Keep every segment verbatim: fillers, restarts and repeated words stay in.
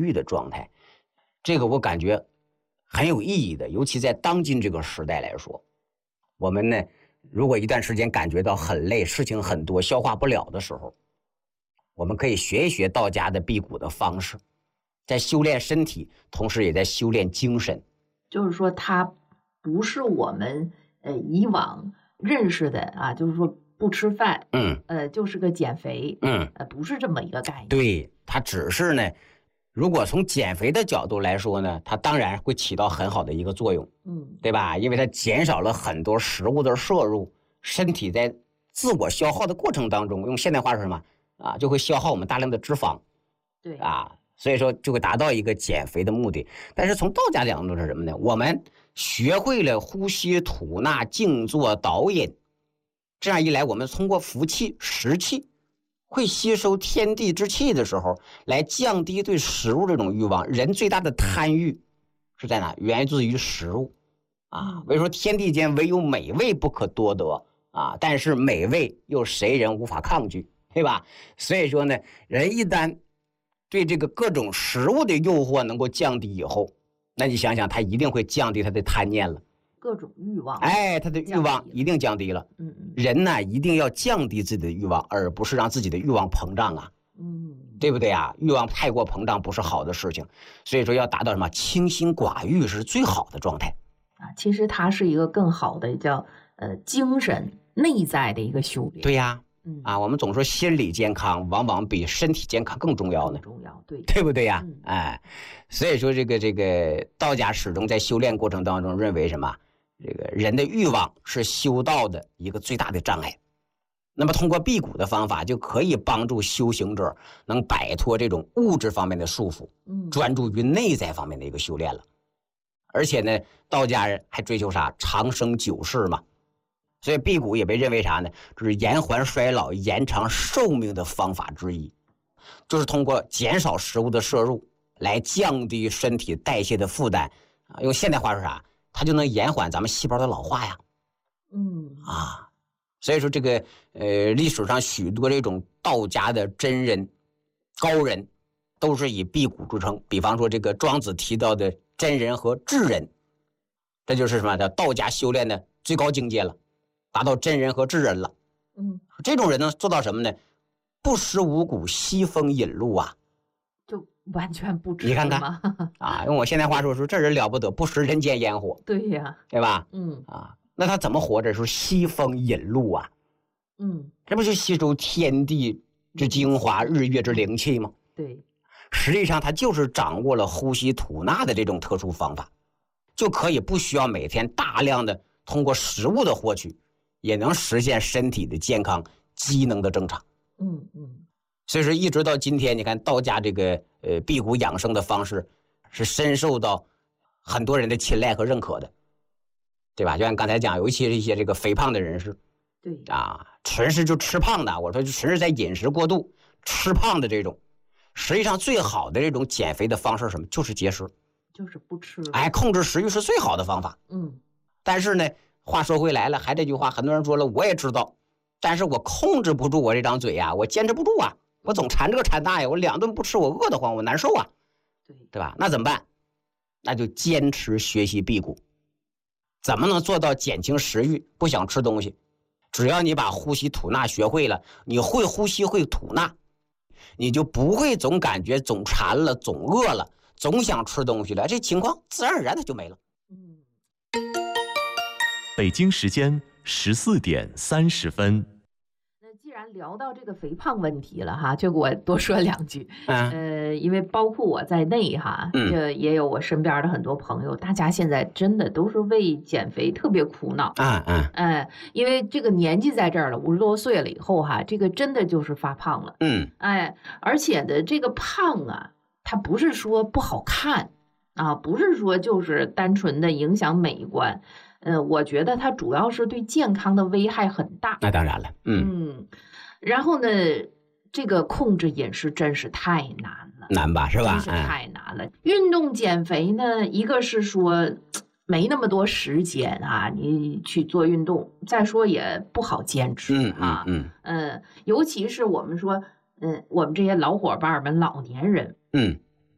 欲的状态，这个我感觉很有意义的，尤其在当今这个时代来说，我们呢，如果一段时间感觉到很累，事情很多，消化不了的时候，我们可以学一学道家的辟谷的方式，在修炼身体，同时也在修炼精神。 就是说，它不是我们呃以往认识的啊，就是说不吃饭， 嗯， 呃，就是个减肥， 嗯， 呃，不是这么一个概念。 对，它只是呢，如果从减肥的角度来说呢，它当然会起到很好的一个作用， 嗯， 对吧？因为它减少了很多食物的摄入，身体在自我消耗的过程当中，用现代话说什么啊，就会消耗我们大量的脂肪， 对啊，所以说就会达到一个减肥的目的。但是从道家角度是什么呢？我们学会了呼吸、吐纳、静坐、导引，这样一来，我们通过服气、食气，会吸收天地之气的时候，来降低对食物这种欲望。人最大的贪欲是在哪？源自于食物啊。所以说天地间唯有美味不可多得啊，但是美味又谁人无法抗拒，对吧？所以说呢，人一旦对这个各种食物的诱惑能够降低以后，那你想想，他一定会降低他的贪念了。 各种欲望， 哎，他的欲望一定降低了。 嗯嗯， 人呢一定要降低自己的欲望，而不是让自己的欲望膨胀啊。 嗯， 对不对啊？欲望太过膨胀不是好的事情，所以说要达到什么清心寡欲是最好的状态啊。其实它是一个更好的叫呃精神内在的一个修炼。 对呀， 嗯啊，我们总说心理健康往往比身体健康更重要呢， 更重要，对， 对不对呀？ 嗯、 哎，所以说这个这个道家始终在修炼过程当中认为什么？这个人的欲望是修道的一个最大的障碍。那么通过辟谷的方法，就可以帮助修行者能摆脱这种物质方面的束缚， 嗯， 专注于内在方面的一个修炼了。而且呢，道家人还追求啥？长生久世嘛。所以辟谷也被认为啥呢？就是延缓衰老、延长寿命的方法之一，就是通过减少食物的摄入来降低身体代谢的负担啊。用现代话说啥？它就能延缓咱们细胞的老化呀。 嗯啊。所以说这个呃历史上许多这种道家的真人高人都是以辟谷著称，比方说这个庄子提到的真人和智人，这就是什么叫道家修炼的最高境界了，达到真人和智人了。 嗯， 这种人呢做到什么呢？不食五谷，西风饮露啊， 就完全不吃。 你看看啊，用我现在话说说，这人了不得，不食人间烟火。 对呀， 对吧？ 嗯啊。那他怎么活着？说西风引露啊， 嗯， 这不就吸收天地之精华、日月之灵气吗？ 对， 实际上他就是掌握了呼吸吐纳的这种特殊方法，就可以不需要每天大量的通过食物的获取，也能实现身体的健康、机能的正常。 嗯嗯， 所以说一直到今天，你看道家这个呃辟谷养生的方式，是深受到很多人的青睐和认可的。对吧？就像刚才讲，尤其是一些这个肥胖的人士， 对啊，纯是就吃胖的，我说就纯是在饮食过度吃胖的这种，实际上最好的这种减肥的方式是什么？就是节食， 就是不吃。 哎，控制食欲是最好的方法。 嗯， 但是呢，话说回来了，还这句话，很多人说了，我也知道，但是我控制不住我这张嘴呀，我坚持不住啊，我总馋这个馋那呀，我两顿不吃我饿得慌，我难受啊， 对对吧？那怎么办？那就坚持学习辟谷。怎么能做到减轻食欲，不想吃东西？只要你把呼吸吐纳学会了，你会呼吸会吐纳，你就不会总感觉总馋了、总饿了、总想吃东西了，这情况自然而然的就没了。 嗯， 北京时间十四点三十分。 那既然聊到这个肥胖问题了哈，就给我多说两句。 嗯、 呃，因为包括我在内哈， 嗯这也有我身边的很多朋友，大家现在真的都是为减肥特别苦恼。 啊啊哎，因为这个年纪在这儿了，五十多岁了以后哈，这个真的就是发胖了。 嗯哎，而且的这个胖啊，它不是说不好看啊，不是说就是单纯的影响美观。呃，我觉得它主要是对健康的危害很大。 那当然了。嗯， 嗯，然后呢，这个控制饮食真是太难了， 难吧？是吧？ 真是太难了。运动减肥呢，一个是说没那么多时间啊，你去做运动，再说也不好坚持嗯啊。 嗯嗯嗯，尤其是我们说，嗯，我们这些老伙伴们、老年人， 嗯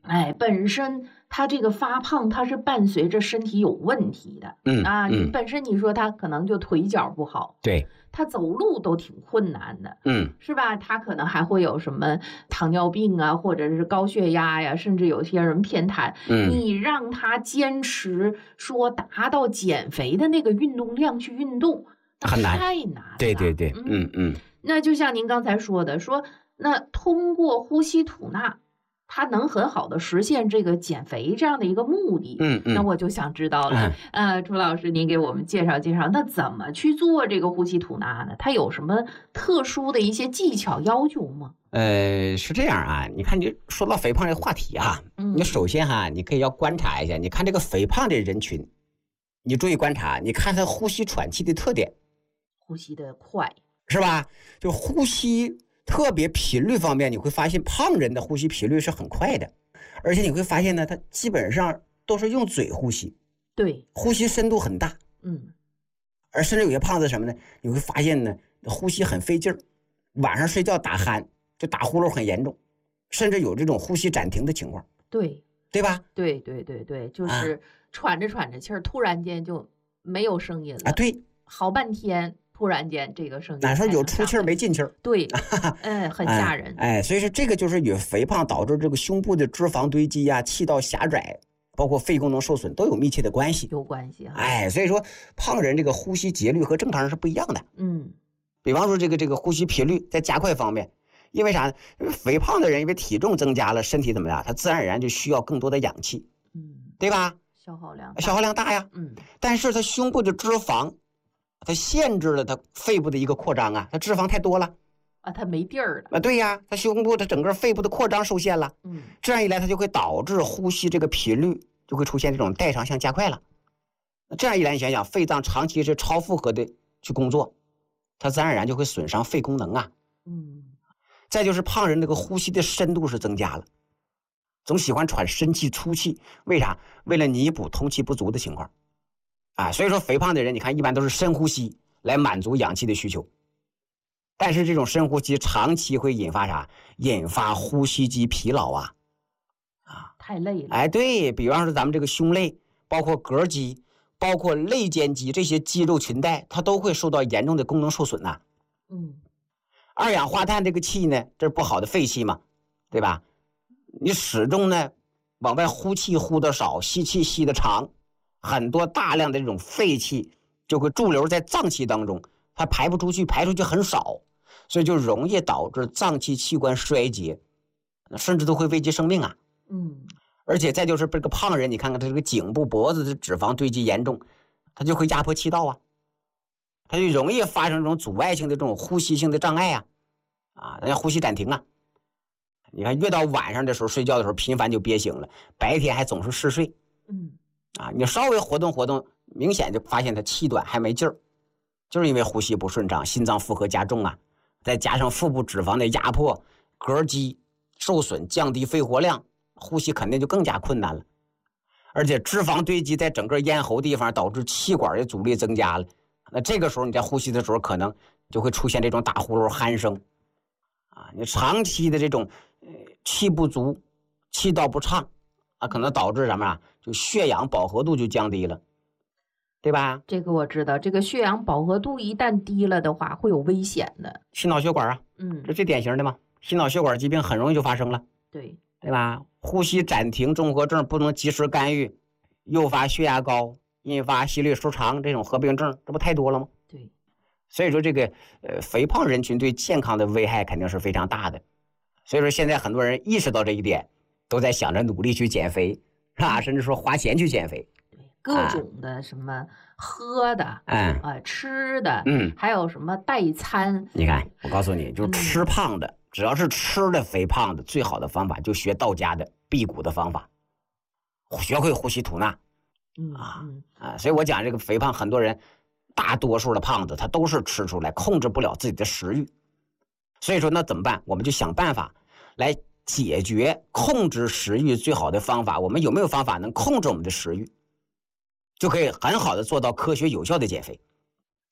哎，本身他这个发胖，他是伴随着身体有问题的。 嗯啊，你嗯， 本身你说他可能就腿脚不好， 对， 他走路都挺困难的， 嗯是吧？他可能还会有什么糖尿病啊，或者是高血压呀，甚至有些人偏瘫。 嗯， 你让他坚持说达到减肥的那个运动量去运动，那很难太难了。 对对对，嗯嗯， 嗯， 那就像您刚才说的，说那通过呼吸吐纳，它能很好的实现这个减肥这样的一个目的。 嗯嗯， 那我就想知道了， 嗯呃，朱老师，您给我们介绍介绍，那怎么去做这个呼吸吐纳呢？它有什么特殊的一些技巧要求吗？ 呃，是这样啊，你看你说到肥胖这个话题啊， 嗯你首先哈，你可以要观察一下，你看这个肥胖的人群，你注意观察，你看他呼吸喘气的特点， 呼吸的快， 是吧？就呼吸特别频率方面，你会发现胖人的呼吸频率是很快的，而且你会发现呢，他基本上都是用嘴呼吸， 对， 呼吸深度很大， 嗯， 而甚至有些胖子什么呢？你会发现呢，呼吸很费劲儿，晚上睡觉打鼾，就打呼噜很严重，甚至有这种呼吸暂停的情况， 对， 对吧？ 对对对对，就啊是喘着喘着气儿，突然间就没有声音了， 啊，对， 好半天，突然间这个声音哪说才有出气儿能上来没进气儿？ 对，嗯，很吓人。 哎，哎，所以说这个就是与肥胖导致这个胸部的脂肪堆积呀、气道狭窄，包括肺功能受损都有密切的关系。 有关系哈。 哎，所以说胖人这个呼吸节律和正常人是不一样的。 嗯， 比方说这个这个呼吸频率在加快方面，因为啥呢？因为肥胖的人因为体重增加了，身体怎么样？他自然而然就需要更多的氧气， 嗯， 对吧？ 消耗量大， 消耗量大呀。 嗯， 但是他胸部的脂肪，它限制了他肺部的一个扩张啊，他脂肪太多了啊，它没地儿了。 啊。对呀，他胸部它整个肺部的扩张受限了。 嗯， 这样一来，它就会导致呼吸这个频率就会出现这种代偿性加快了。这样一来，你想想，肺脏长期是超负荷的去工作，它自然而然就会损伤肺功能啊。 嗯， 再就是胖人这个呼吸的深度是增加了，总喜欢喘深气粗气，为啥？为了弥补通气不足的情况啊。所以说肥胖的人，你看一般都是深呼吸来满足氧气的需求，但是这种深呼吸长期会引发啥？引发呼吸肌疲劳啊。 太累了。 哎，对，比方说咱们这个胸肋，包括膈肌，包括肋间肌这些肌肉裙带，它都会受到严重的功能受损呐、啊。 嗯， 二氧化碳这个气呢，这是不好的废气嘛，对吧？你始终呢往外呼气呼的少，吸气吸的长，很多大量的这种废气就会驻留在脏器当中，它排不出去，排出去很少，所以就容易导致脏器器官衰竭，甚至都会危及生命啊。 嗯， 而且再就是这个胖人，你看看他这个颈部、脖子的脂肪堆积严重，他就会压迫气道啊，他就容易发生这种阻碍性的这种呼吸性的障碍啊，啊，人家呼吸暂停啊。你看，越到晚上的时候睡觉的时候，频繁就憋醒了，白天还总是嗜睡， 嗯， 啊，你稍微活动活动，明显就发现他气短还没劲儿，就是因为呼吸不顺畅，心脏负荷加重啊，再加上腹部脂肪的压迫，膈肌受损，降低肺活量。呼吸肯定就更加困难了，而且脂肪堆积在整个咽喉地方，导致气管的阻力增加了。那这个时候你在呼吸的时候，可能就会出现这种打呼噜、鼾声啊。你长期的这种呃气不足、气道不畅啊，可能导致什么啊？就血氧饱和度就降低了，对吧？ 这个我知道，这个血氧饱和度一旦低了的话，会有危险的。 心脑血管啊， 嗯， 这最典型的嘛，心脑血管疾病很容易就发生了。 对。 对吧？呼吸暂停综合症不能及时干预，诱发血压高，引发心律失常这种合并症，这不太多了吗？ 对， 所以说这个呃肥胖人群对健康的危害肯定是非常大的。所以说现在很多人意识到这一点，都在想着努力去减肥，是吧？甚至说花钱去减肥。 对，各种的什么喝的， 嗯啊吃的， 嗯， 还有什么代餐。 你看，我告诉你，就吃胖的。嗯，只要是吃的肥胖的，最好的方法就学道家的辟谷的方法，学会呼吸吐纳。 嗯啊嗯啊，所以我讲这个肥胖，很多人大多数的胖子他都是吃出来，控制不了自己的食欲。所以说那怎么办？我们就想办法来解决控制食欲最好的方法。我们有没有方法能控制我们的食欲，就可以很好的做到科学有效的减肥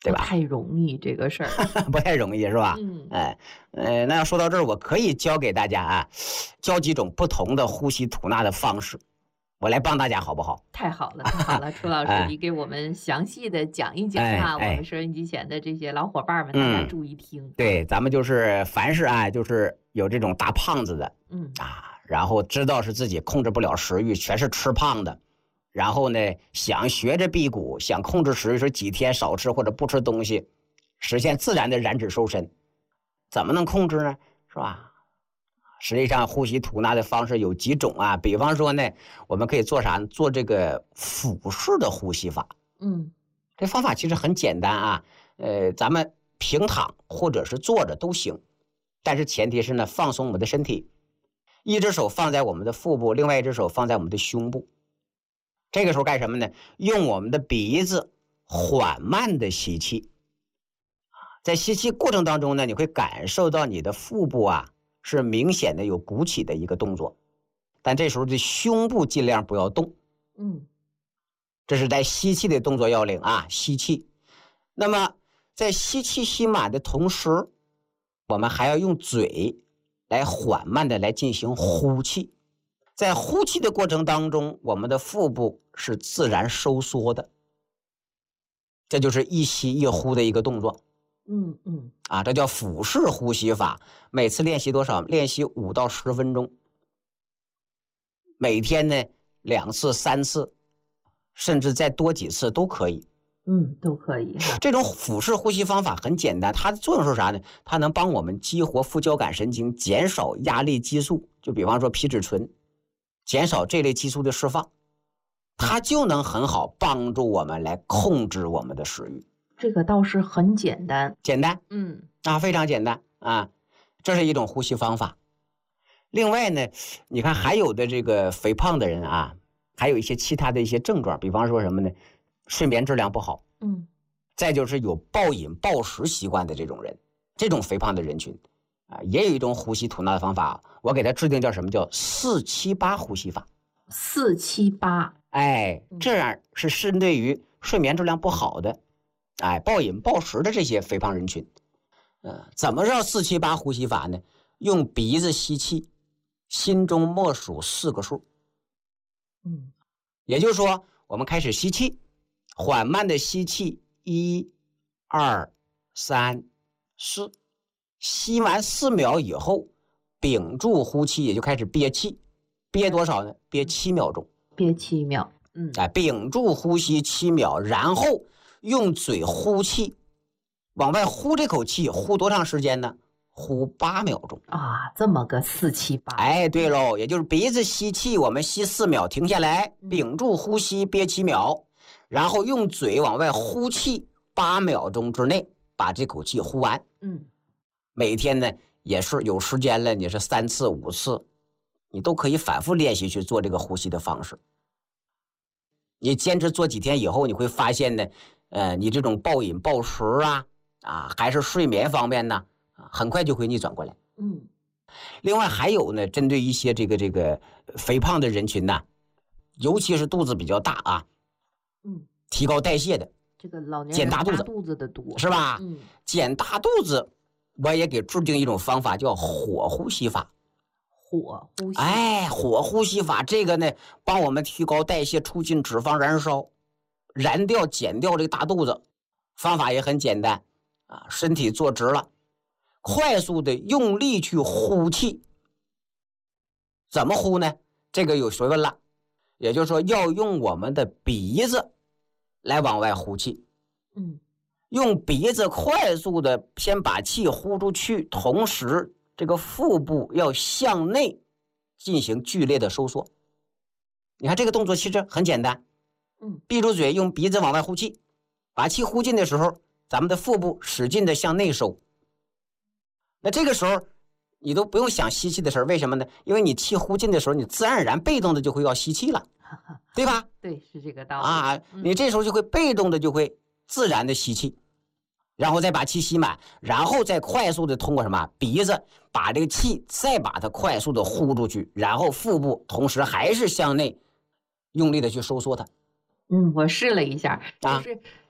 对吧？ 不太容易这个事儿， 不太容易是吧？ 嗯， 哎，呃，那要说到这儿，我可以教给大家啊，教几种不同的呼吸吐纳的方式，我来帮大家好不好？ 太好了，太好了，楚老师， 哎你给我们详细的讲一讲哎啊，我哎们收音机前的这些老伙伴们，大家嗯注意听。 对，咱们就是凡是啊，就是有这种大胖子的嗯啊，然后知道是自己控制不了食欲，全是吃胖的，然后呢想学着辟谷，想控制食欲，说几天少吃或者不吃东西，实现自然的燃脂瘦身，怎么能控制呢？是吧？实际上，呼吸吐纳的方式有几种啊，比方说呢，我们可以做啥呢？做这个腹式的呼吸法。 嗯这方法其实很简单啊，呃，咱们平躺或者是坐着都行，但是前提是呢，放松我们的身体，一只手放在我们的腹部，另外一只手放在我们的胸部。这个时候干什么呢？用我们的鼻子缓慢的吸气，在吸气过程当中呢，你会感受到你的腹部啊是明显的有鼓起的一个动作，但这时候的胸部尽量不要动。 嗯这是在吸气的动作要领啊，吸气。那么在吸气吸满的同时，我们还要用嘴来缓慢的来进行呼气。在呼气的过程当中，我们的腹部是自然收缩的，这就是一吸一呼的一个动作嗯嗯啊，这叫腹式呼吸法。每次练习多少？练习五到十分钟，每天呢两次、三次。甚至再多几次都可以， 嗯，都可以哈。 这种腹式呼吸方法很简单，它的作用是啥呢？它能帮我们激活副交感神经，减少压力激素，就比方说皮质醇，减少这类激素的释放，它就能很好帮助我们来控制我们的食欲。 这个倒是很简单， 简单嗯啊，非常简单啊，这是一种呼吸方法。另外呢，你看还有的这个肥胖的人啊。还有一些其他的一些症状，比方说什么呢？睡眠质量不好， 嗯， 再就是有暴饮暴食习惯的这种人，这种肥胖的人群啊，也有一种呼吸吐纳的方法，我给他制定叫什么叫四七八呼吸法。 四七八， 哎，这样是针对于睡眠质量不好的，哎，暴饮暴食的这些肥胖人群。呃，怎么叫四七八呼吸法呢？用鼻子吸气，心中默数四个数。 嗯， 也就是说，我们开始吸气，缓慢的吸气，一、二、三、四，吸完四秒以后，屏住呼气，也就开始憋气，憋多少呢？憋七秒钟， 憋七秒，嗯， 哎，屏住呼吸七秒，然后用嘴呼气，往外呼这口气，呼多长时间呢？呼八秒钟啊，这么个四七八， 哎，对喽，也就是鼻子吸气，我们吸四秒，停下来，屏住呼吸，憋七秒，然后用嘴往外呼气，八秒钟之内把这口气呼完。 嗯， 每天呢也是有时间了，你是三次五次，你都可以反复练习去做这个呼吸的方式。你坚持做几天以后，你会发现呢，呃，你这种暴饮暴食啊，啊，还是睡眠方面呢。很快就会逆转过来。 嗯， 另外还有呢，针对一些这个这个肥胖的人群呢，尤其是肚子比较大啊， 嗯， 提高代谢的， 这个老年人减大肚子肚子的多是吧？ 嗯， 减大肚子，我也给制定一种方法，叫火呼吸法。 火呼吸， 哎，火呼吸法这个呢，帮我们提高代谢，促进脂肪燃烧，燃掉减掉这个大肚子。方法也很简单啊，身体坐直了。快速的用力去呼气，怎么呼呢？这个有学问了，也就是说要用我们的鼻子来往外呼气， 嗯， 用鼻子快速的先把气呼出去，同时这个腹部要向内进行剧烈的收缩。你看这个动作其实很简单， 嗯， 闭住嘴，用鼻子往外呼气，把气呼进的时候，咱们的腹部使劲的向内收。那这个时候你都不用想吸气的事儿，为什么呢？因为你气呼进的时候，你自然而然被动的就会要吸气了，对吧？ 对，是这个道理啊，你这时候就会被动的就会自然的吸气，然后再把气吸满，然后再快速的通过什么鼻子把这个气再把它快速的呼出去，然后腹部同时还是向内用力的去收缩它。 嗯，我试了一下， 啊就是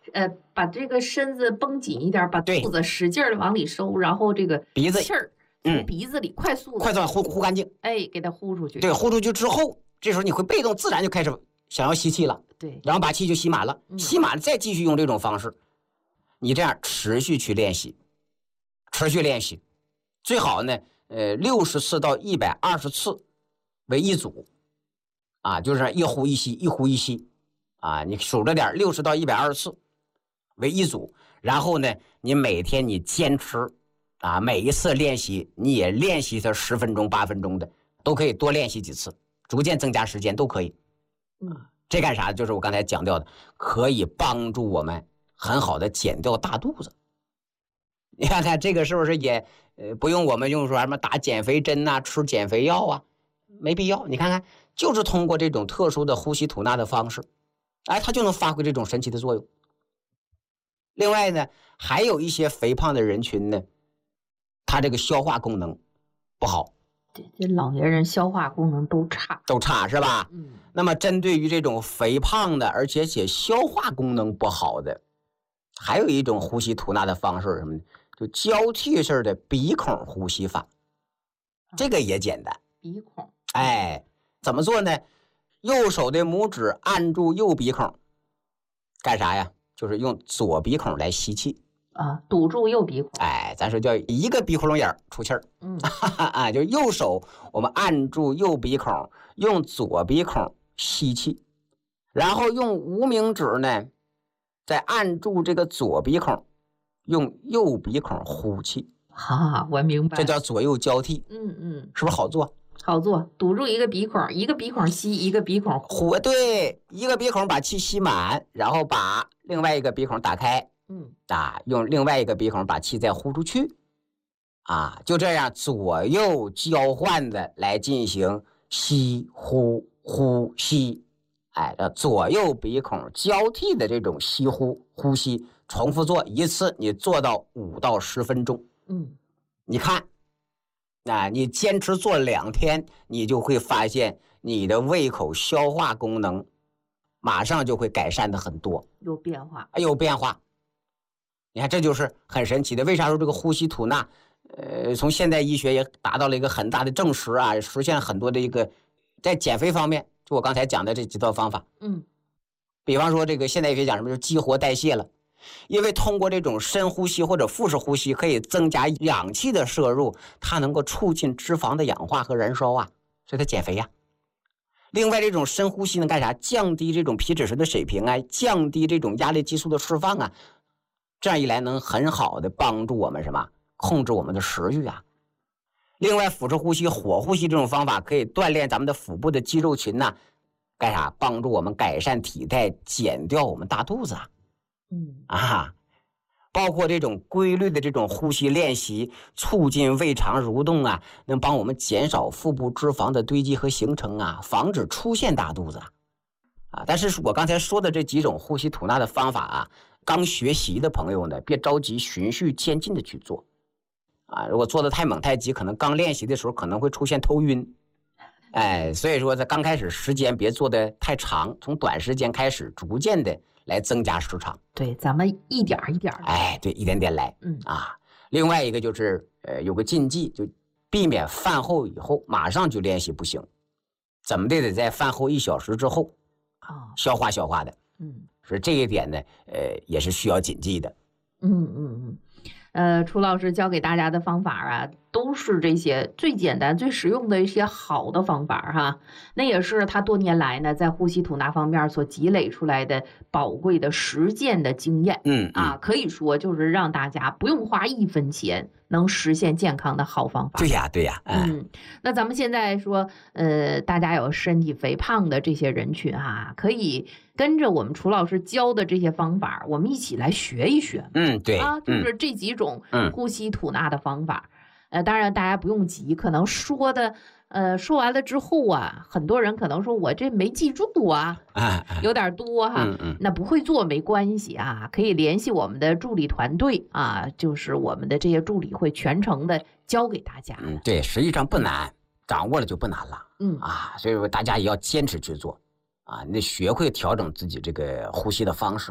呃，把这个身子绷紧一点，把对肚子使劲的往里收，然后这个鼻子气儿嗯从鼻子里快速的， 快速呼呼干净。 哎，给它呼出去。 对，呼出去之后，这时候你会被动自然就开始想要吸气了， 对， 然后把气就吸满了， 嗯吸满了再继续用这种方式，你这样持续去练习，持续练习，最好呢，呃，六十次到一百二十次为一组，啊，就是一呼一吸，一呼一吸，啊，你数着点，六十到一百二十次为一组，然后呢，你每天你坚持，啊，每一次练习你也练习它十分钟、八分钟的，都可以多练习几次，逐渐增加时间都可以。 嗯， 这干啥？就是我刚才讲到的，可以帮助我们很好的减掉大肚子。你看看这个是不是也呃不用我们用说什么打减肥针呐、吃减肥药啊，没必要。你看看，就是通过这种特殊的呼吸吐纳的方式，哎，它就能发挥这种神奇的作用。另外呢，还有一些肥胖的人群呢，他这个消化功能不好， 这这老年人消化功能都差。 都差是吧？ 嗯， 那么针对于这种肥胖的，而且且消化功能不好的，还有一种呼吸吐纳的方式是什么呢？就交替式的鼻孔呼吸法，这个也简单。 鼻孔， 哎，怎么做呢？右手的拇指按住右鼻孔，干啥呀？就是用左鼻孔来吸气。 啊，堵住右鼻孔。 哎，咱说叫一个鼻窟窿眼儿出气儿。 嗯， 啊，就右手我们按住右鼻孔，用左鼻孔吸气，然后用无名指呢，再按住这个左鼻孔，用右鼻孔呼气。 哈，我明白。 这叫左右交替。 嗯嗯， 是不是好做？ 好做，堵住一个鼻孔，一个鼻孔吸，一个鼻孔呼。 呼，对，一个鼻孔把气吸满，然后把另外一个鼻孔打开。 嗯， 啊，用另外一个鼻孔把气再呼出去，啊，就这样左右交换的来进行吸呼呼吸，哎，这左右鼻孔交替的这种吸呼呼吸，重复做一次，你做到五到十分钟。 嗯， 你看，啊，你坚持做两天，你就会发现你的胃口消化功能马上就会改善的很多， 有变化， 有变化。你看，这就是很神奇的。为啥说这个呼吸吐纳，呃，从现代医学也达到了一个很大的证实啊，实现很多的一个在减肥方面，就我刚才讲的这几套方法。 嗯， 比方说这个现代医学讲什么，就是激活代谢了，因为通过这种深呼吸或者腹式呼吸，可以增加氧气的摄入，它能够促进脂肪的氧化和燃烧啊，所以它减肥呀。另外，这种深呼吸能干啥？降低这种皮质醇的水平啊，降低这种压力激素的释放啊。这样一来，能很好的帮助我们什么？控制我们的食欲啊。另外，腹式呼吸、火呼吸这种方法可以锻炼咱们的腹部的肌肉群呐、啊，干啥？帮助我们改善体态，减掉我们大肚子啊。 嗯啊，包括这种规律的这种呼吸练习，促进胃肠蠕动啊，能帮我们减少腹部脂肪的堆积和形成啊，防止出现大肚子啊。啊，但是我刚才说的这几种呼吸吐纳的方法啊。刚学习的朋友呢，别着急，循序渐进的去做，啊，如果做的太猛太急，可能刚练习的时候可能会出现头晕，哎，所以说在刚开始时间别做的太长，从短时间开始，逐渐的来增加时长。 对，咱们一点一点的， 哎，对，一点点来， 嗯啊，另外一个就是呃有个禁忌，就避免饭后以后马上就练习不行，怎么的得在饭后一小时之后， 啊， 消化消化的， 嗯。 所以这一点呢，呃，也是需要谨记的。 嗯嗯嗯，呃，楚老师教给大家的方法啊，都是这些最简单、最实用的一些好的方法哈。那也是他多年来呢，在呼吸吐纳方面所积累出来的宝贵的实践的经验。 嗯啊，可以说就是让大家不用花一分钱，能实现健康的好方法。 对呀，对呀， 嗯，嗯，那咱们现在说，呃，大家有身体肥胖的这些人群啊，可以跟着我们楚老师教的这些方法，我们一起来学一学。 嗯，对啊，就是这几种呼吸吐纳的方法。 嗯、 呃，当然大家不用急，可能说的，呃，说完了之后啊，很多人可能说我这没记住啊， 啊有点多哈。 嗯嗯， 那不会做没关系啊，可以联系我们的助理团队啊，就是我们的这些助理会全程的教给大家。 嗯，对，实际上不难，掌握了就不难了。 嗯啊，所以说大家也要坚持去做。啊，你得学会调整自己这个呼吸的方式，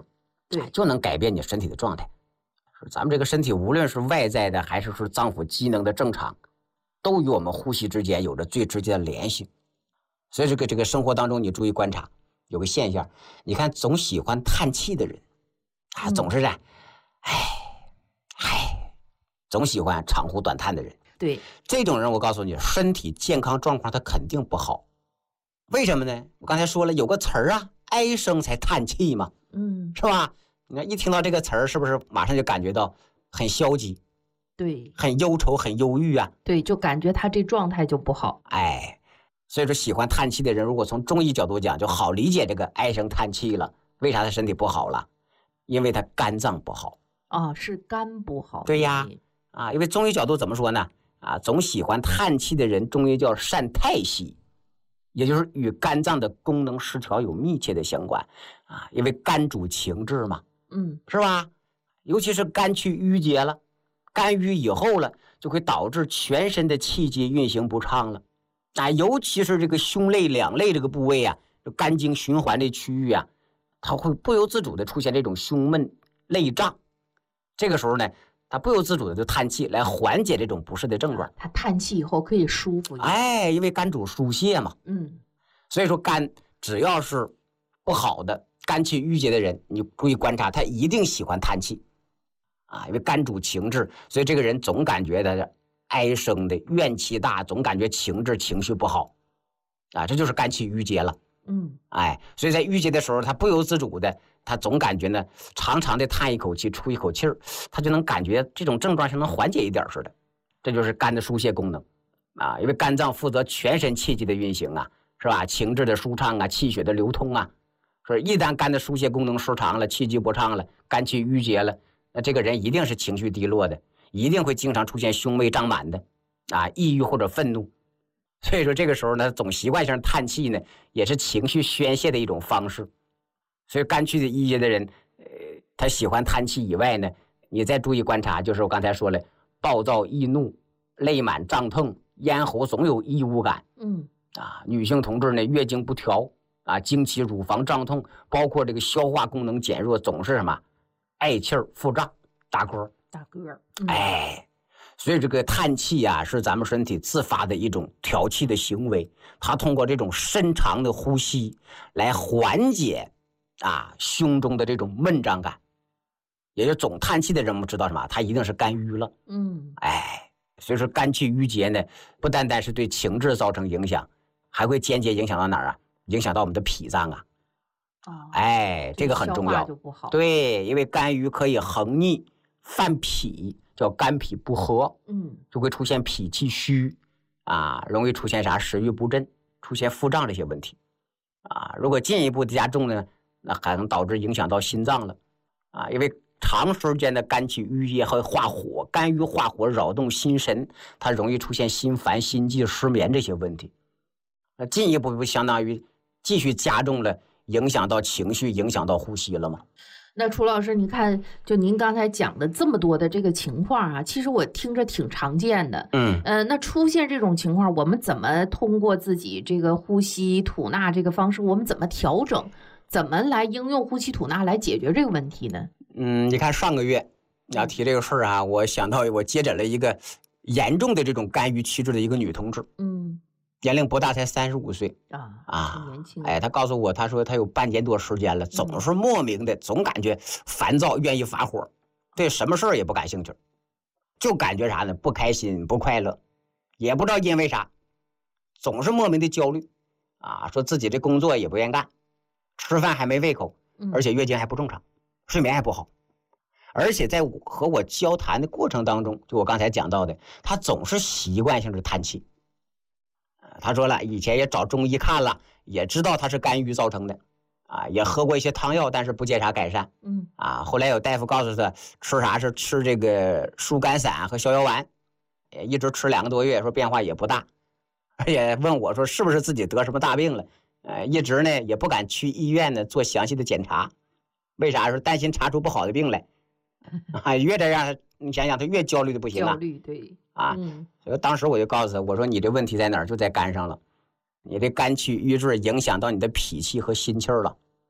对， 就能改变你身体的状态。咱们这个身体无论是外在的还是说脏腑机能的正常，都与我们呼吸之间有着最直接的联系。所以这个这个生活当中你注意观察，有个现象，你看总喜欢叹气的人啊，总是这样，唉唉，总喜欢长呼短叹的人， 对， 这种人我告诉你，身体健康状况他肯定不好。为什么呢？我刚才说了有个词儿啊，唉声才叹气嘛， 嗯， 是吧？你看一听到这个词儿，是不是马上就感觉到很消极， 对， 很忧愁，很忧郁啊？ 对，就感觉他这状态就不好。 哎，所以说喜欢叹气的人，如果从中医角度讲，就好理解这个唉声叹气了。为啥他身体不好了？因为他肝脏不好。 啊，是肝不好。 对呀，啊，因为中医角度怎么说呢？啊，总喜欢叹气的人，中医叫善太息，也就是与肝脏的功能失调有密切的相关啊。因为肝主情志嘛， 嗯， 是吧？尤其是肝气郁结了，肝郁以后了，就会导致全身的气机运行不畅了。啊，尤其是这个胸肋两肋这个部位啊，肝经循环的区域啊，它会不由自主的出现这种胸闷、肋胀。这个时候呢，他不由自主的就叹气来缓解这种不适的症状。 他叹气以后可以舒服一点。 哎，因为肝主疏泄嘛， 嗯， 所以说肝只要是不好的、肝气郁结的人，你注意观察，他一定喜欢叹气啊，因为肝主情志，所以这个人总感觉他唉声的、怨气大，总感觉情志情绪不好啊，这就是肝气郁结了。 嗯， 哎，所以在郁结的时候，他不由自主的，他总感觉呢，长长的叹一口气，出一口气儿，他就能感觉这种症状是能缓解一点似的。这就是肝的疏泄功能啊，因为肝脏负责全身气机的运行啊，是吧？情志的舒畅啊，气血的流通啊，是一旦肝的疏泄功能失常了，气机不畅了，肝气郁结了，那这个人一定是情绪低落的，一定会经常出现胸闷胀满的啊，抑郁或者愤怒。所以说这个时候呢，总习惯性叹气呢，也是情绪宣泄的一种方式。所以肝气的郁结的人，呃，他喜欢叹气以外呢，你再注意观察，就是我刚才说了，暴躁易怒、肋满胀痛、咽喉总有异物感。 嗯， 啊，女性同志呢，月经不调啊，经期、乳房胀痛，包括这个消化功能减弱，总是什么嗳气儿、腹胀、打嗝、 打嗝。 嗯、哎。所以这个叹气啊，是咱们身体自发的一种调气的行为，它通过这种深长的呼吸来缓解啊胸中的这种闷胀感。也就总叹气的人，我们知道什么？他一定是肝郁了。 嗯， 哎，所以说肝气郁结呢，不单单是对情志造成影响，还会间接影响到哪儿啊？影响到我们的脾脏啊。 哦， 哎，这个很重要。 就不好。 对，因为肝郁可以横逆犯脾。叫肝脾不和， 嗯， 就会出现脾气虚啊，容易出现啥食欲不振，出现腹胀这些问题啊。如果进一步加重呢，那还能导致影响到心脏了啊。因为长时间的肝气郁结会化火，肝郁化火扰动心神，它容易出现心烦、心悸、失眠这些问题。那进一步不相当于继续加重了，影响到情绪，影响到呼吸了吗？ 那楚老师，你看，就您刚才讲的这么多的这个情况啊，其实我听着挺常见的。 嗯， 呃，那出现这种情况，我们怎么通过自己这个呼吸吐纳这个方式，我们怎么调整，怎么来应用呼吸吐纳来解决这个问题呢？ 嗯，你看上个月你要提这个事儿啊，我想到我接诊了一个严重的这种肝郁气滞的一个女同志。 嗯。 年龄不大，才三十五岁啊啊， 年轻。 哎，他告诉我，他说他有半年多时间了，总是莫名的，总感觉烦躁，愿意发火，对什么事儿也不感兴趣，就感觉啥呢？不开心，不快乐，也不知道因为啥，总是莫名的焦虑啊，说自己这工作也不愿干，吃饭还没胃口，而且月经还不正常，睡眠还不好，而且在和我交谈的过程当中，就我刚才讲到的，他总是习惯性的叹气。他说了，以前也找中医看了，也知道他是肝郁造成的，啊，也喝过一些汤药，但是不见啥改善。 嗯， 啊，后来有大夫告诉他吃啥是吃这个疏肝散和逍遥丸，也一直吃两个多月，说变化也不大，而且问我说是不是自己得什么大病了？呃，一直呢也不敢去医院呢做详细的检查，为啥？说担心查出不好的病来，啊，越这样，你想想他越焦虑的不行啊。 焦虑，对。 啊，所以当时我就告诉他，我说你这问题在哪儿？就在肝上了，你这肝气郁滞影响到你的脾气和心气了，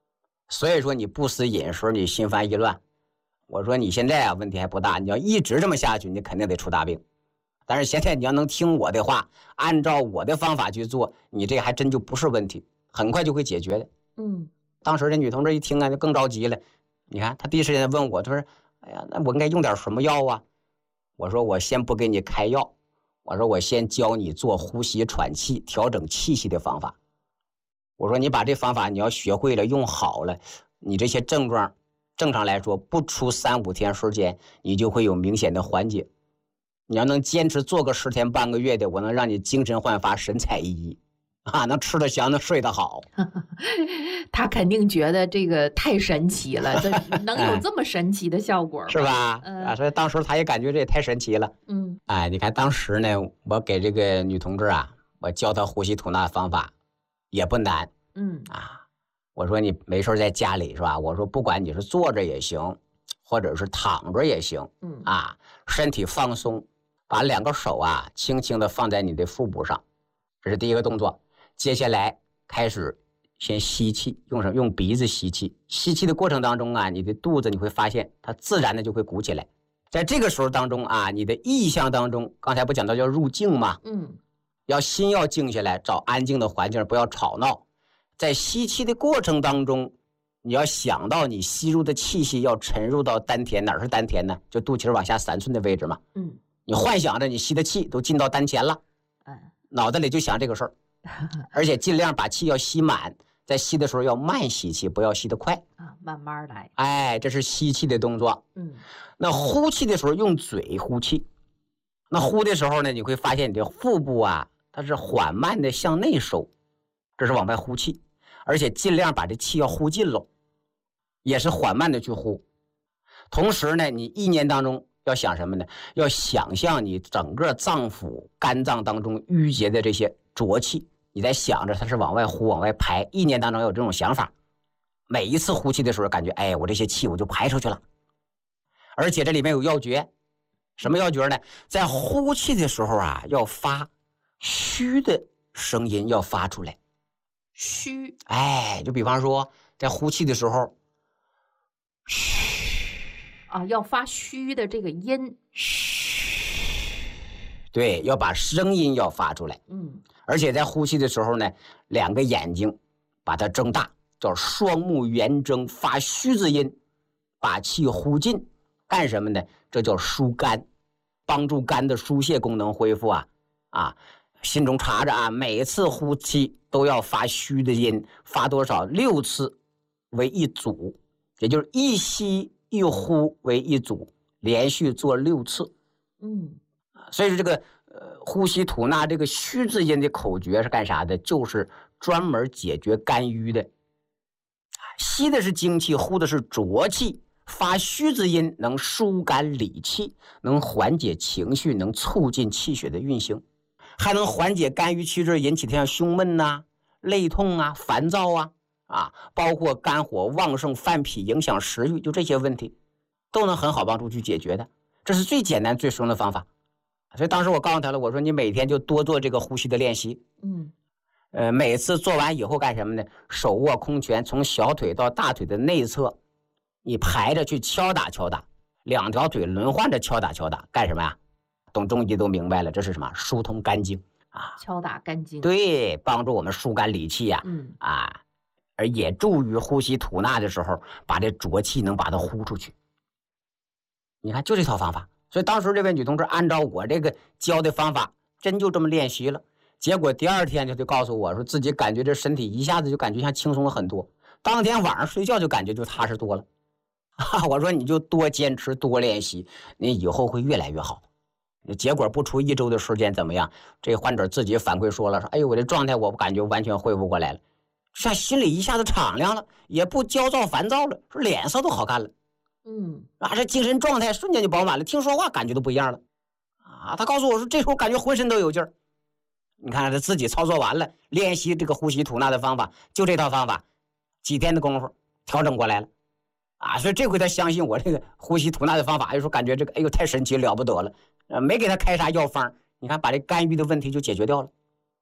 所以说你不思饮食，你心烦意乱。我说你现在啊问题还不大，你要一直这么下去，你肯定得出大病。但是现在你要能听我的话，按照我的方法去做，你这还真就不是问题，很快就会解决的。 嗯， 当时这女同志一听啊，就更着急了。你看，她第一时间问我，她说：“哎呀，那我应该用点什么药啊？”我说：“我先不给你开药，我说我先教你做呼吸喘气、调整气息的方法。我说你把这方法你要学会了，用好了，你这些症状，正常来说不出三五天时间，你就会有明显的缓解。你要能坚持做个十天半个月的，我能让你精神焕发、神采奕奕。”啊，能吃得香，能睡得好。 他肯定觉得这个太神奇了，这能有这么神奇的效果吗？ 是吧？ 嗯、 啊，所以当时他也感觉这也太神奇了。 嗯， 哎，你看当时呢，我给这个女同志啊，我教她呼吸吐纳方法也不难。 嗯啊，我说你没事在家里是吧？我说不管你是坐着也行，或者是躺着也行。 嗯啊，身体放松，把两个手啊轻轻的放在你的腹部上，这是第一个动作。接下来开始先吸气，用什么？用鼻子吸气。吸气的过程当中啊，你的肚子你会发现它自然的就会鼓起来。在这个时候当中啊，你的意象当中，刚才不讲到要入静吗？ 嗯， 要心要静下来，找安静的环境，不要吵闹。在吸气的过程当中，你要想到你吸入的气息要沉入到丹田，哪是丹田呢？就肚脐往下三寸的位置嘛。 嗯， 你幻想着你吸的气都进到丹田了， 嗯， 脑袋里就想这个事儿。而且尽量把气要吸满，在吸的时候要慢吸气，不要吸得快啊，慢慢来。 哎，这是吸气的动作。 嗯， 那呼气的时候用嘴呼气，那呼的时候呢，你会发现你的腹部啊，它是缓慢的向内收，这是往外呼气，而且尽量把这气要呼尽喽，也是缓慢的去呼。同时呢，你意念当中要想什么呢？要想象你整个脏腑、肝脏当中淤结的这些浊气，你在想着它是往外呼、往外排，意念当中有这种想法。每一次呼气的时候，感觉哎，我这些气我就排出去了。而且这里面有要诀，什么要诀呢？在呼气的时候啊，要发虚的声音，要发出来。 虚， 哎，就比方说在呼气的时候，嘘。 啊，要发虚的这个音， 嘘，对，要把声音要发出来。 嗯， 而且在呼气的时候呢，两个眼睛把它睁大，叫双目圆睁，发虚字音，把气呼尽。干什么呢？这叫疏肝，帮助肝的疏泄功能恢复啊啊！心中查着啊，每次呼气都要发虚的音，发多少？六次为一组，也就是一吸一呼为一组，连续做六次。 嗯， 所以说这个呃呼吸吐纳这个虚字音的口诀是干啥的？就是专门解决肝郁的。吸的是精气，呼的是浊气，发虚字音能疏肝理气，能缓解情绪，能促进气血的运行，还能缓解肝郁气滞引起的像胸闷呐、啊、肋痛啊、烦躁啊。啊，包括肝火旺盛、犯脾、影响食欲，就这些问题，都能很好帮助去解决的。这是最简单、最实用的方法。所以当时我告诉他了，我说你每天就多做这个呼吸的练习。 嗯， 呃，每次做完以后干什么呢？手握空拳，从小腿到大腿的内侧，你排着去敲打敲打，两条腿轮换着敲打敲打，干什么呀？懂中医都明白了，这是什么？疏通肝经啊， 敲打肝经。 对，帮助我们疏肝理气呀、啊。 嗯啊。而也助于呼吸吐纳的时候，把这浊气能把它呼出去。你看，就这套方法。所以当时这位女同志按照我这个教的方法，真就这么练习了。结果第二天就就告诉我说，自己感觉这身体一下子就感觉像轻松了很多。当天晚上睡觉就感觉就踏实多了。啊，我说你就多坚持多练习，你以后会越来越好。结果不出一周的时间怎么样？这患者自己反馈说了，说哎呦，我这状态我感觉完全恢复过来了。像心里一下子敞亮了，也不焦躁烦躁了，说脸色都好看了， 嗯， 啊，这精神状态瞬间就饱满了，听说话感觉都不一样了，啊，他告诉我说，这时候感觉浑身都有劲儿。你看他自己操作完了，练习这个呼吸吐纳的方法，就这套方法，几天的功夫调整过来了，啊，所以这回他相信我这个呼吸吐纳的方法，有时候感觉这个哎呦太神奇了不得了，呃，没给他开啥药方，你看把这肝郁的问题就解决掉了。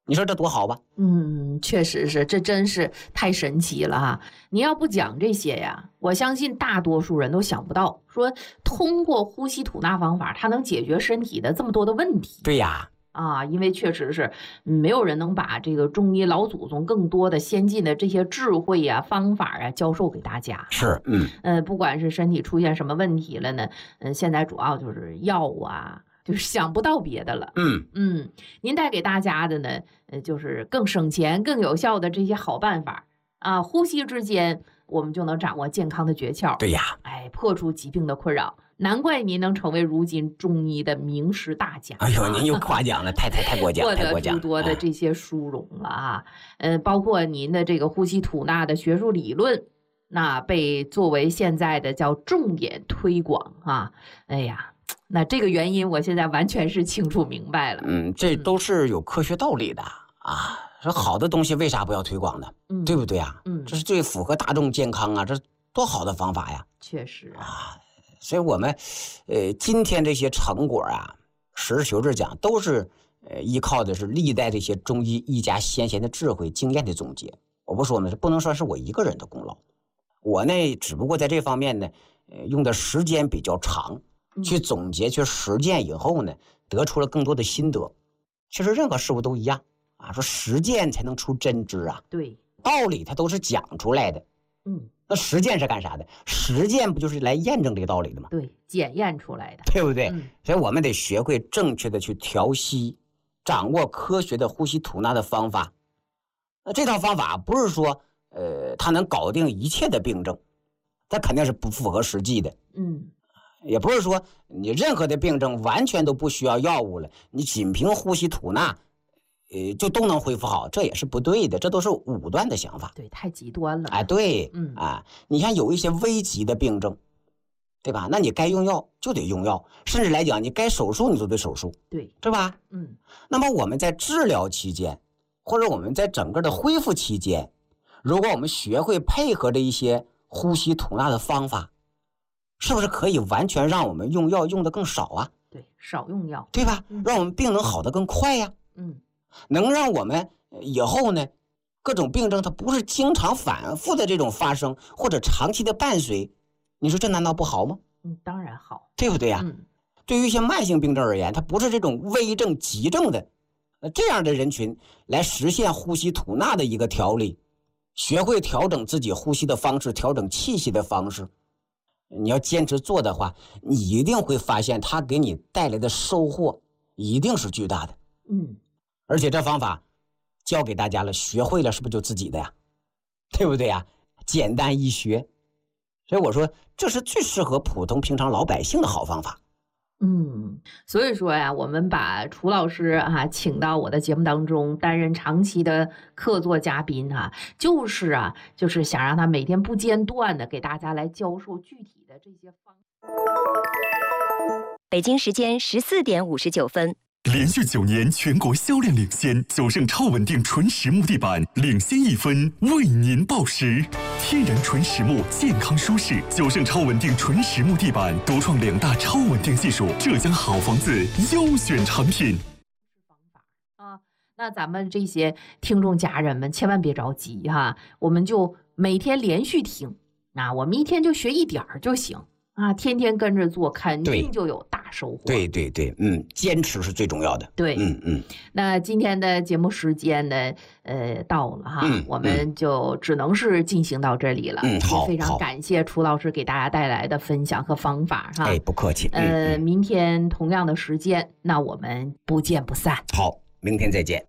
你说这多好吧？ 嗯，确实是，这真是太神奇了哈！你要不讲这些呀，我相信大多数人都想不到，说通过呼吸吐纳方法，它能解决身体的这么多的问题。 对呀。 啊，因为确实是没有人能把这个中医老祖宗更多的先进的这些智慧呀、方法啊教授给大家。 是，嗯， 呃，不管是身体出现什么问题了呢，嗯、呃，现在主要就是药啊，就是想不到别的了。 嗯嗯，您带给大家的呢，呃，就是更省钱、更有效的这些好办法啊，呼吸之间我们就能掌握健康的诀窍。 对呀， 哎，破除疾病的困扰。难怪您能成为如今中医的名师大家。 哎呦，您又夸奖了，太太太过奖， 获太过奖， 得诸多的这些殊荣了啊！呃，包括您的这个呼吸吐纳的学术理论，那被作为现在的叫重点推广啊。哎呀，那这个原因我现在完全是清楚明白了。 嗯，这都是有科学道理的啊。说好的东西为啥不要推广呢？ 嗯， 对不对啊？ 嗯， 这是最符合大众健康啊，这多好的方法呀！ 确实啊。所以我们，呃，今天这些成果啊，实事求是讲，都是呃依靠的是历代这些中医医家先贤的智慧经验的总结。我不说呢，不能说是我一个人的功劳，我呢只不过在这方面呢，呃，用的时间比较长，去总结、去实践以后呢，得出了更多的心得。其实任何事物都一样啊，说实践才能出真知啊。 对， 道理它都是讲出来的。 嗯。 那实践是干啥的？实践不就是来验证这个道理的吗？ 对，检验出来的， 对不对？ 嗯、 所以我们得学会正确的去调息，掌握科学的呼吸吐纳的方法。那这套方法不是说，呃，它能搞定一切的病症，它肯定是不符合实际的。 嗯， 也不是说你任何的病症完全都不需要药物了，你仅凭呼吸吐纳。呃，就都能恢复好，这也是不对的，这都是武断的想法。 对，太极端了。 哎，对， 嗯啊，你像有一些危急的病症，对吧？那你该用药就得用药，甚至来讲，你该手术你就得手术， 对， 对吧？ 嗯。 那么我们在治疗期间，或者我们在整个的恢复期间，如果我们学会配合着一些呼吸吐纳的方法，是不是可以完全让我们用药用的更少啊？ 对，少用药， 对吧？ 嗯、 让我们病能好得更快呀。 嗯。 能让我们以后呢，各种病症它不是经常反复的这种发生，或者长期的伴随，你说这难道不好吗？ 嗯，当然好， 对不对呀？ 嗯， 对于一些慢性病症而言，它不是这种危症急症的，那这样的人群来实现呼吸吐纳的一个调理，学会调整自己呼吸的方式，调整气息的方式，你要坚持做的话，你一定会发现它给你带来的收获一定是巨大的。 嗯。 而且这方法教给大家了，学会了是不是就自己的呀？对不对呀？简单易学，所以我说这是最适合普通平常老百姓的好方法。 嗯，所以说呀，我们把楚老师啊请到我的节目当中担任长期的客座嘉宾啊，就是啊，就是想让他每天不间断的给大家来教授具体的这些方法。 北京时间十四点五十九分。 连续九年全国销量领先，九盛超稳定纯实木地板领先一分，为您报时。天然纯实木，健康舒适。九盛超稳定纯实木地板独创两大超稳定技术，浙江好房子优选产品。 方法啊，那咱们这些听众家人们千万别着急哈，我们就每天连续听，那我们一天就学一点儿就行。啊，天天跟着做，肯定就有大收获。 对对对，嗯，坚持是最重要的。 对， 嗯嗯。 那今天的节目时间呢，呃，到了哈， 嗯、 我们就只能是进行到这里了。 嗯，好， 非常感谢楚老师给大家带来的分享和方法哈。 哎，不客气。 呃， 嗯、 明天同样的时间，那我们不见不散。 好，明天再见。